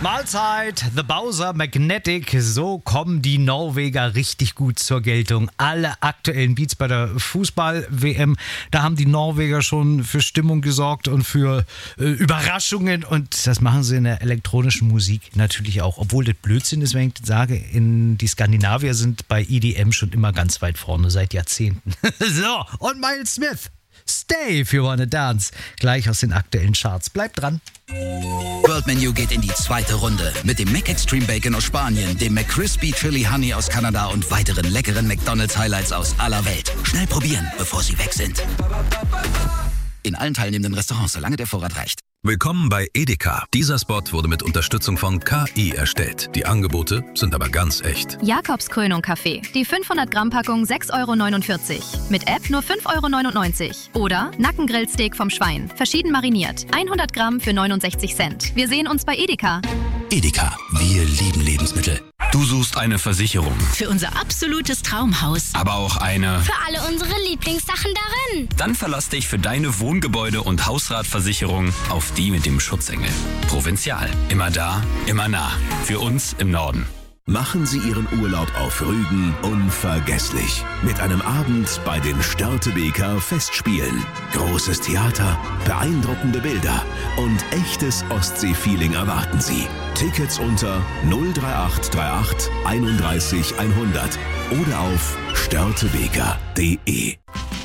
Mahlzeit, The Bowser Magnetic, so kommen die Norweger richtig gut zur Geltung. Alle aktuellen Beats bei der Fußball-WM, da haben die Norweger schon für Stimmung gesorgt und für Überraschungen und das machen sie in der elektronischen Musik natürlich auch. Obwohl das Blödsinn ist, wenn ich das sage, die Skandinavier sind bei EDM schon immer ganz weit vorne, seit Jahrzehnten. So, und Miles Smith, Stay if you wanna dance, gleich aus den aktuellen Charts. Bleibt dran. World Menu geht in die zweite Runde mit dem McExtreme Bacon aus Spanien, dem McCrispy Chili Honey aus Kanada und weiteren leckeren McDonald's Highlights aus aller Welt. Schnell probieren, bevor sie weg sind. In allen teilnehmenden Restaurants, solange der Vorrat reicht. Willkommen bei Edeka. Dieser Spot wurde mit Unterstützung von KI erstellt. Die Angebote sind aber ganz echt. Jakobskrönung Kaffee. Die 500 Gramm Packung 6,49 €. Mit App nur 5,99 €. Oder Nackengrillsteak vom Schwein. Verschieden mariniert. 100 Gramm für 69 Cent. Wir sehen uns bei Edeka. Edeka, wir lieben Lebensmittel. Du suchst eine Versicherung. Für unser absolutes Traumhaus. Aber auch eine... Für alle unsere Lieblingssachen darin. Dann verlass dich für deine Wohngebäude- und Hausratversicherung auf die mit dem Schutzengel. Provinzial. Immer da, immer nah. Für uns im Norden. Machen Sie Ihren Urlaub auf Rügen unvergesslich. Mit einem Abend bei den Störtebeker Festspielen. Großes Theater, beeindruckende Bilder und echtes Ostsee-Feeling erwarten Sie. Tickets unter 03838 31 100 oder auf störtebeker.de.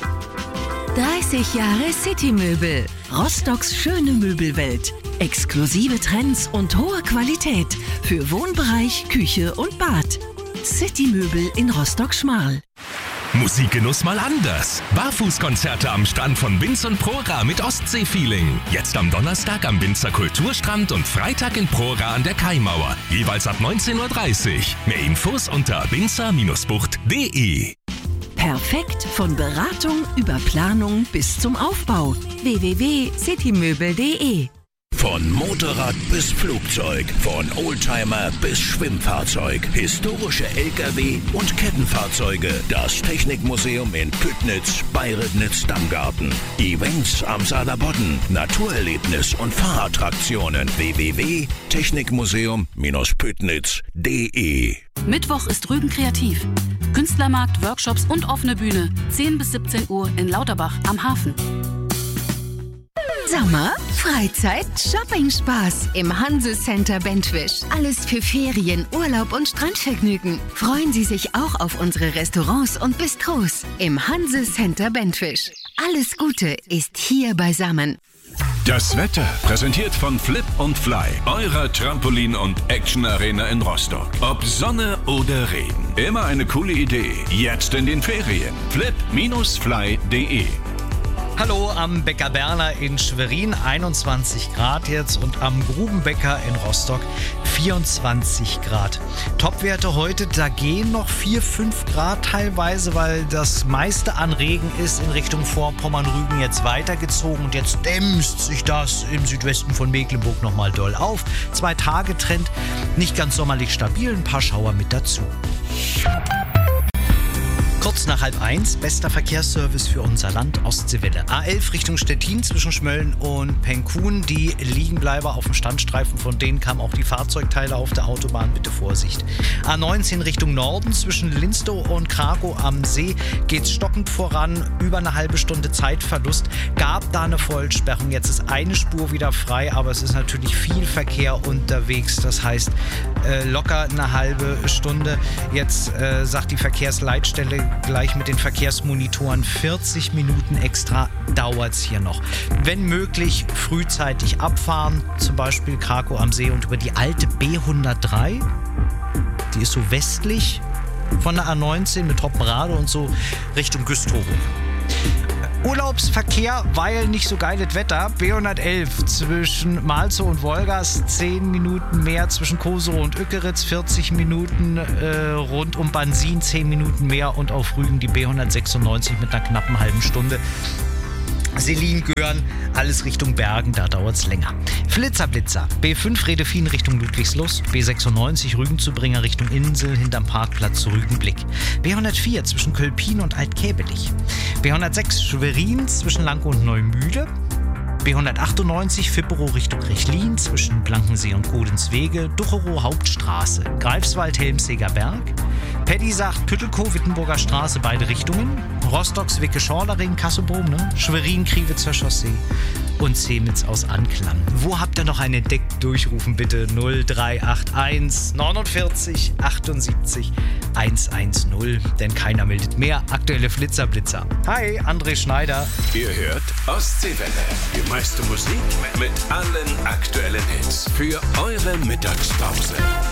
30 Jahre Citymöbel. Rostocks schöne Möbelwelt. Exklusive Trends und hohe Qualität für Wohnbereich, Küche und Bad. Citymöbel in Rostock-Schmarl. Musikgenuss mal anders. Barfußkonzerte am Strand von Binz und Prora mit Ostsee-Feeling. Jetzt am Donnerstag am Binzer Kulturstrand und Freitag in Prora an der Kaimauer. Jeweils ab 19:30 Uhr. Mehr Infos unter binzer-bucht.de. Perfekt von Beratung über Planung bis zum Aufbau. www.citymöbel.de. Von Motorrad bis Flugzeug, von Oldtimer bis Schwimmfahrzeug, historische LKW und Kettenfahrzeuge. Das Technikmuseum in Püttnitz bei Ribnitz-Dammgarten. Events am Saarlandbodden, Naturerlebnis und Fahrattraktionen. www.technikmuseum-püttnitz.de. Mittwoch ist Rügen kreativ. Künstlermarkt, Workshops und offene Bühne. 10 bis 17 Uhr in Lauterbach am Hafen. Sommer, Freizeit, Shopping-Spaß im Hanse Center Bentwisch. Alles für Ferien, Urlaub und Strandvergnügen. Freuen Sie sich auch auf unsere Restaurants und Bistros im Hanse Center Bentwisch. Alles Gute ist hier beisammen. Das Wetter präsentiert von Flip und Fly, eurer Trampolin- und Action-Arena in Rostock. Ob Sonne oder Regen, immer eine coole Idee. Jetzt in den Ferien. flip-fly.de. Hallo am Bäcker Berner in Schwerin, 21 Grad jetzt und am Grubenbäcker in Rostock 24 Grad. Topwerte heute, da gehen noch 4-5 Grad teilweise, weil das meiste an Regen ist in Richtung Vorpommern-Rügen jetzt weitergezogen und jetzt dämmt sich das im Südwesten von Mecklenburg nochmal doll auf. 2-Tage-Trend, nicht ganz sommerlich stabil, ein paar Schauer mit dazu. Kurz nach 12:30, bester Verkehrsservice für unser Land, Ostseewelle. A11 Richtung Stettin zwischen Schmölln und Penkun. Die Liegenbleiber auf dem Standstreifen, von denen kamen auch die Fahrzeugteile auf der Autobahn, bitte Vorsicht. A19 Richtung Norden zwischen Linstow und Krakow am See geht's stockend voran, über eine halbe Stunde Zeitverlust. Gab da eine Vollsperrung, jetzt ist eine Spur wieder frei, aber es ist natürlich viel Verkehr unterwegs, das heißt locker eine halbe Stunde. Jetzt sagt die Verkehrsleitstelle gleich mit den Verkehrsmonitoren, 40 Minuten extra dauert's hier noch. Wenn möglich, frühzeitig abfahren, zum Beispiel Krakow am See und über die alte B103, die ist so westlich von der A19 mit Hoppenrade und so Richtung Güstrow. Urlaubsverkehr, weil nicht so geiles Wetter. B111 zwischen Malzow und Wolgast, 10 Minuten mehr zwischen Koserow und Ückeritz, 40 Minuten rund um Bansin, 10 Minuten mehr und auf Rügen die B196 mit einer knappen halben Stunde. Selin-Göhren, alles Richtung Bergen, da dauert's länger. Flitzer-Blitzer, B5 Redefin Richtung Ludwigslust, B96 Rügen-Zubringer Richtung Insel, hinterm Parkplatz zu Rügenblick. B104 zwischen Kölpin und Altkäbelich. B106 Schwerin zwischen Lankow und Neumühle. B198 Fipperow Richtung Rechlin zwischen Blankensee und Godenswege, Ducherow Hauptstraße, Greifswald-Helmseger Berg, Paddy sagt Püttelkow, Wittenburger Straße, beide Richtungen, Rostock-Zwicke-Schorlering, Kasselboom, Schwerin-Kriwitzer Chaussee und Zemitz aus Anklang. Wo habt ihr noch einen entdeckt? Durchrufen bitte 0381 49 78 110, denn keiner meldet mehr. Aktuelle Flitzer-Blitzer. Hi, André Schneider. Ihr hört Ostseewelle. Die meiste Musik mit allen aktuellen Hits für eure Mittagspause.